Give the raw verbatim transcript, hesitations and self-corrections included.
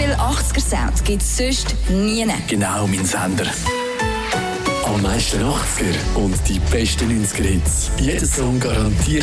speziellen achtziger-Sound gibt es sonst nie. Genau, mein Sender. Am meisten achtziger und die besten neunziger Hits. Jeder Song garantiert